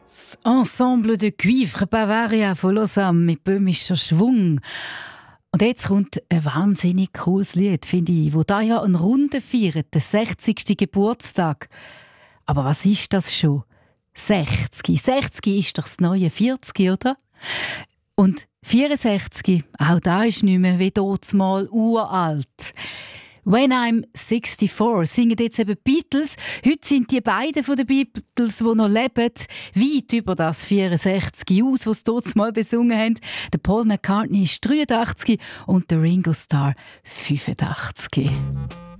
Das Ensemble de Cuivre Bavaria von Lausanne mit böhmischer Schwung. Und jetzt kommt ein wahnsinnig cooles Lied, finde ich, wo da ja eine Runde feiert, den 60. Geburtstag. Aber was ist das schon? 60. 60 ist doch das neue 40, oder? Und 64, auch da ist nicht mehr wie mal uralt. «When I'm 64» singen jetzt eben Beatles. Heute sind die beiden von den Beatles, die noch leben, weit über das 64 aus, was sie dort mal besungen haben. Der Paul McCartney ist 83 und der Ringo Starr 85.